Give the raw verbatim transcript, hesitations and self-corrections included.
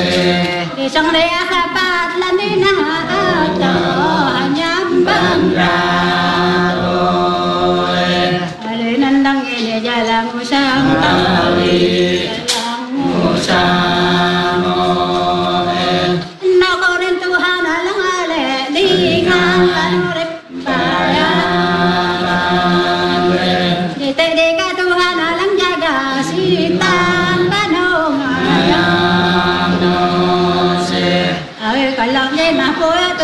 Di sang lea kapat lanin na ato hanyam bangrado. Alinan lang ini jalan usang tawi jalan usang. Nakorin Tuhan alang ale di ngan urip bayaran. Di tedi ka Tuhan alang jaga sitan banong ayam. Ay kalang din ako